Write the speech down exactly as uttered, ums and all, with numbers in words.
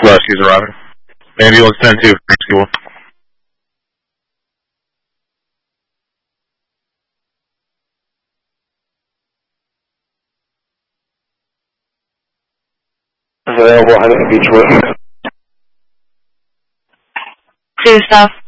Rescue's arriving. Ambulance ten two, rescue. Available, Huntington Beach, Whitney. Two stuff.